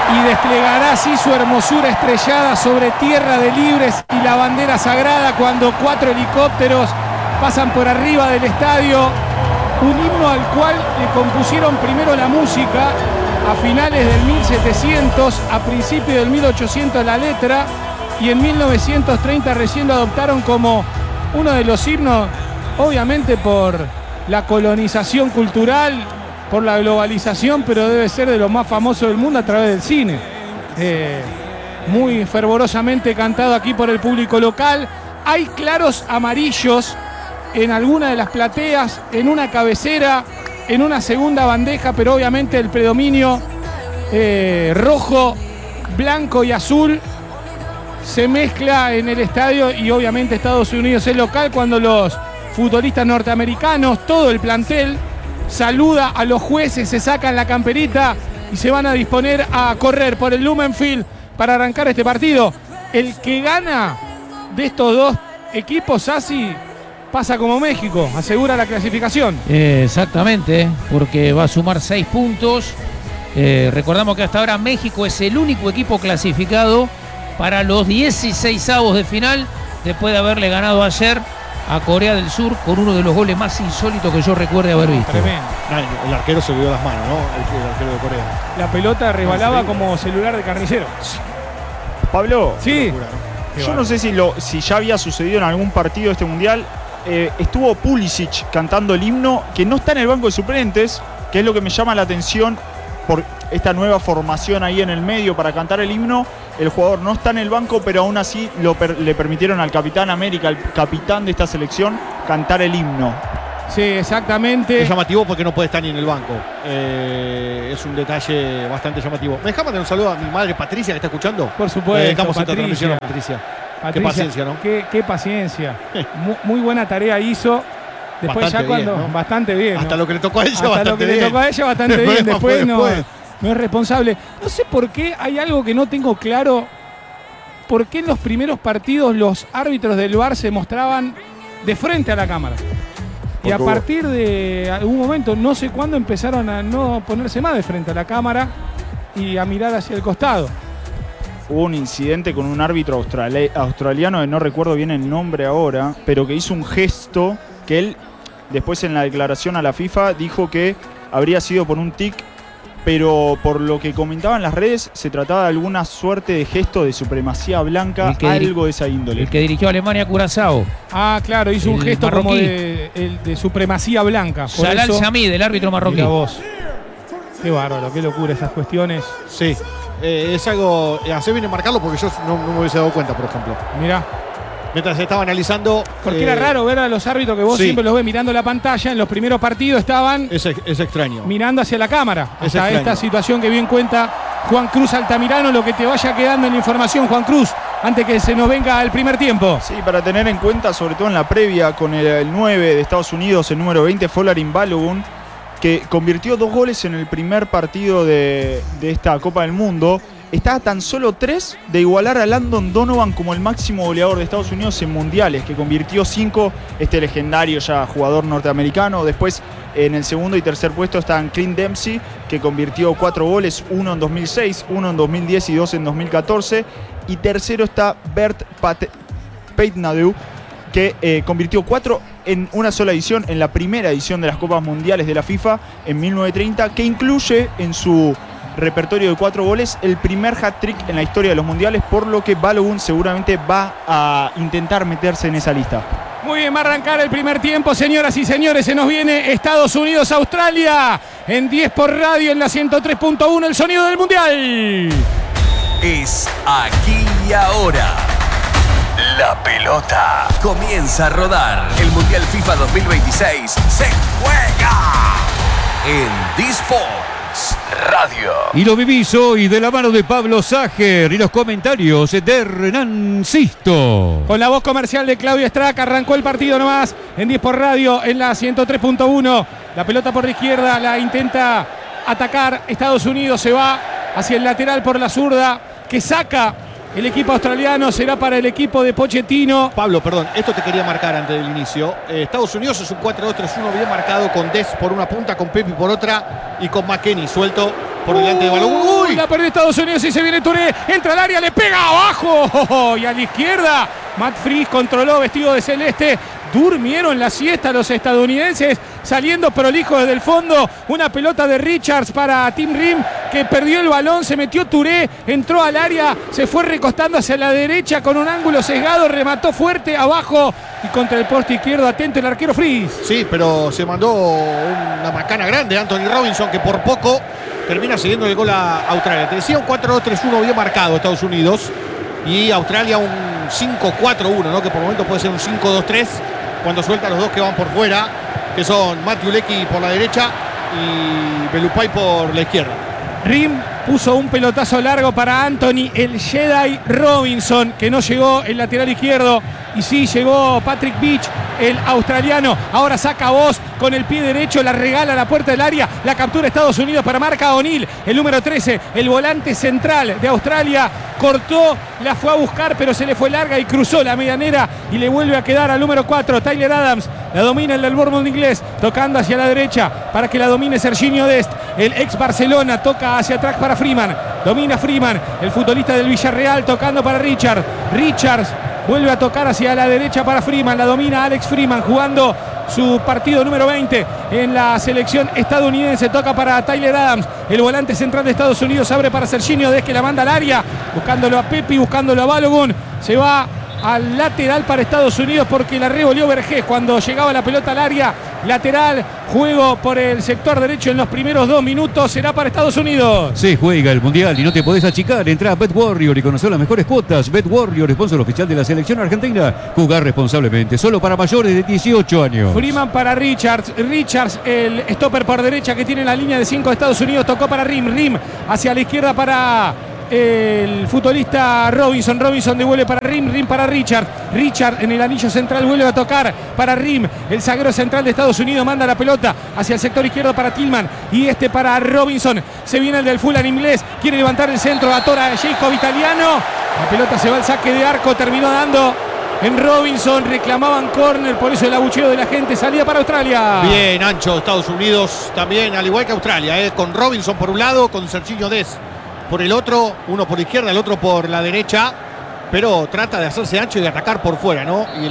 y desplegará así su hermosura estrellada sobre tierra de libres y la bandera sagrada cuando 4 helicópteros pasan por arriba del estadio. Un himno al cual le compusieron primero la música a finales del 1700, a principios del 1800 la letra, y en 1930 recién lo adoptaron como uno de los himnos, obviamente por la colonización cultural, por la globalización, pero debe ser de los más famosos del mundo a través del cine. Muy fervorosamente cantado aquí por el público local. Hay claros amarillos en alguna de las plateas, en una cabecera, en una segunda bandeja, pero obviamente el predominio rojo, blanco y azul se mezcla en el estadio, y obviamente Estados Unidos es local cuando los futbolistas norteamericanos, todo el plantel, saluda a los jueces, se sacan la camperita y se van a disponer a correr por el Lumen Field para arrancar este partido. El que gana de estos dos equipos, así pasa como México, asegura la clasificación. Exactamente, porque va a sumar 6 puntos. Recordamos que hasta ahora México es el único equipo clasificado para los 16avos de final, después de haberle ganado ayer a Corea del Sur con uno de los goles más insólitos que yo recuerde haber visto. Tremendo. El arquero se le dio las manos, ¿no? El arquero de Corea. La pelota resbalaba como celular de carnicero. Pablo, sí. Locura, ¿no? Yo no sé si ya había sucedido en algún partido de este mundial. Estuvo Pulisic cantando el himno, que no está en el banco de suplentes, que es lo que me llama la atención por esta nueva formación ahí en el medio para cantar el himno. El jugador no está en el banco, pero aún así le permitieron al Capitán América, el capitán de esta selección, cantar el himno. Sí, exactamente. Es llamativo porque no puede estar ni en el banco. Es un detalle bastante llamativo. ¿Me dejás mandar un saludo a mi madre Patricia, que está escuchando? Por supuesto, Le dedicamos esta Patricia. transmisión a Patricia. Qué paciencia, ¿no? Qué paciencia. Muy buena tarea hizo. Después Bastante ya cuando... bien, ¿no? Bastante bien. Hasta ¿no? lo que le tocó a ella Hasta bastante lo que bien. le tocó a ella bastante bien. Después no es responsable. No sé por qué, hay algo que no tengo claro. ¿Por qué en los primeros partidos los árbitros del VAR se mostraban de frente a la cámara? Y a partir de algún momento, no sé cuándo, empezaron a no ponerse más de frente a la cámara y a mirar hacia el costado. Hubo un incidente con un árbitro australiano, que no recuerdo bien el nombre ahora, pero que hizo un gesto que él, después en la declaración a la FIFA, dijo que habría sido por un tic, pero por lo que comentaban las redes, se trataba de alguna suerte de gesto de supremacía blanca, algo de esa índole. El que dirigió a Alemania, Curazao. Ah, claro, hizo un gesto marroquí, como de supremacía blanca. Salal Samid, el árbitro marroquí. Mira vos. Qué bárbaro, qué locura esas cuestiones. Sí, es algo... Hace bien en marcarlo porque yo no me hubiese dado cuenta, por ejemplo. Mirá. Mientras se estaba analizando... Porque era raro ver a los árbitros que vos siempre los ves mirando la pantalla. En los primeros partidos estaban... Es extraño. Mirando hacia la cámara. Es hasta extraño. Esta situación que bien cuenta Juan Cruz Altamirano, lo que te vaya quedando en la información, Juan Cruz, antes que se nos venga el primer tiempo. Sí, para tener en cuenta, sobre todo en la previa, con el 9 de Estados Unidos, el número 20, Folarin Balogun, que convirtió 2 goles en el primer partido de esta Copa del Mundo. Está a tan solo 3 de igualar a Landon Donovan como el máximo goleador de Estados Unidos en mundiales, que convirtió 5, este legendario ya jugador norteamericano. Después, en el segundo y tercer puesto están Clint Dempsey, que convirtió 4 goles, 1 en 2006, 1 en 2010 y 2 en 2014. Y tercero está Bert Peitnadu, que convirtió 4 en una sola edición, en la primera edición de las Copas Mundiales de la FIFA en 1930, que incluye en su repertorio de 4 goles el primer hat-trick en la historia de los mundiales, por lo que Balogun seguramente va a intentar meterse en esa lista. Muy bien, va a arrancar el primer tiempo, señoras y señores. Se nos viene Estados Unidos-Australia en 10 por radio, en la 103.1, el sonido del mundial. Es aquí y ahora. La pelota comienza a rodar. El Mundial FIFA 2026 se juega en D-Sports Radio. Y lo vivís hoy de la mano de Pablo Sager y los comentarios de Hernán Sisto. Con la voz comercial de Claudio Strack arrancó el partido nomás en 10 por radio, en la 103.1. La pelota por la izquierda la intenta atacar Estados Unidos, se va hacia el lateral por la zurda, que saca el equipo australiano, será para el equipo de Pochettino. Pablo, perdón, esto te quería marcar antes del inicio. Estados Unidos es un 4-2-3-1 bien marcado, con Des por una punta, con Pepe por otra y con McKennie suelto por delante de Balogun. ¡Uy! La perdió Estados Unidos y se viene Touré. Entra al área, le pega abajo. Y a la izquierda, Matt Fries controló vestido de celeste. Durmieron la siesta los estadounidenses, saliendo prolijos desde el fondo. Una pelota de Richards para Tim Rim, que perdió el balón, se metió Touré, entró al área, se fue recostando hacia la derecha con un ángulo sesgado, remató fuerte abajo y contra el poste izquierdo, atento el arquero Fries. Sí, pero se mandó una macana grande Anthony Robinson, que por poco termina cediendo el gol a Australia. Te decía un 4-2-3-1 bien marcado Estados Unidos, y Australia un 5-4-1, ¿no? Que por momento puede ser un 5-2-3 cuando suelta a los dos que van por fuera, que son Matthew Leckie por la derecha y Belupai por la izquierda. Rim puso un pelotazo largo para Anthony, el Jedi Robinson, que no llegó el lateral izquierdo. Y sí llegó Patrick Beach, el australiano. Ahora saca voz con el pie derecho, la regala a la puerta del área. La captura Estados Unidos para marca O'Neill, el número 13, el volante central de Australia. Cortó, la fue a buscar, pero se le fue larga y cruzó la medianera y le vuelve a quedar al número 4, Tyler Adams. La domina el del Bournemouth inglés, tocando hacia la derecha para que la domine Serginho Dest, el ex Barcelona. Toca hacia atrás para Freeman. Domina Freeman, el futbolista del Villarreal, tocando para Richards. Richards vuelve a tocar hacia la derecha para Freeman. La domina Alex Freeman, jugando su partido número 20 en la selección estadounidense. Toca para Tyler Adams, el volante central de Estados Unidos. Abre para Serginho Dest, que la manda al área, buscándolo a Pepi, buscándolo a Balogun. Se va al lateral para Estados Unidos porque la revolvió Vergés cuando llegaba la pelota al área. Lateral, juego por el sector derecho en los primeros 2 minutos. Será para Estados Unidos. Se juega el Mundial y no te podés achicar. Entrá a Bet Warrior y conocer las mejores cuotas. Bet Warrior, sponsor oficial de la selección argentina. Jugar responsablemente, solo para mayores de 18 años. Freeman para Richards. Richards, el stopper por derecha que tiene la línea de 5 de Estados Unidos. Tocó para Rim. Rim hacia la izquierda para el futbolista Robinson. Robinson devuelve para Rim. Rim para Richard. Richard en el anillo central vuelve a tocar para Rim. El zaguero central de Estados Unidos manda la pelota hacia el sector izquierdo para Tillman. Y para Robinson. Se viene el del Fulham inglés. Quiere levantar el centro. Atora Jacob italiano. La pelota se va al saque de arco. Terminó dando en Robinson. Reclamaban córner. Por eso el abucheo de la gente. Salida para Australia. Bien ancho Estados Unidos también, al igual que Australia, con Robinson por un lado, con Serginho Dest por el otro, uno por la izquierda, el otro por la derecha, pero trata de hacerse ancho y de atacar por fuera, ¿no? Y